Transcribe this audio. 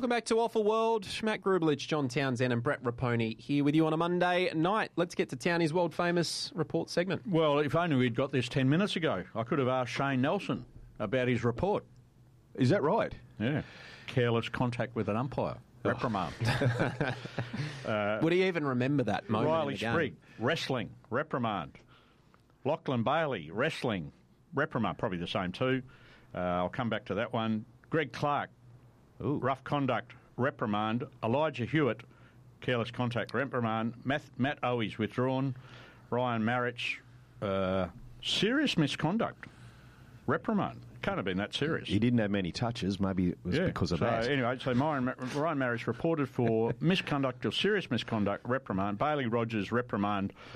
Welcome back to Awful World. Matt Grublich, John Townsend and Brett Raponi here with you on a Monday night. Let's get to Townie's world-famous report segment. Well, if only we'd got this 10 minutes ago. I could have asked Shane Nelson about his report. Is that right? Yeah. Careless contact with an umpire. Reprimand. Would he even remember that moment? Riley in the game? Sprigg, wrestling, reprimand. Lachlan Bailey, wrestling, reprimand. Probably the same too. I'll come back to that one. Greg Clark, rough conduct, reprimand. Elijah Hewitt, careless contact, reprimand. Matt Owies, withdrawn. Ryan Marich, serious misconduct, reprimand. Can't have been that serious. He didn't have many touches. Maybe it was because of that. Anyway, so Ryan Marich reported for misconduct or serious misconduct, reprimand. Bailey Rogers, reprimand.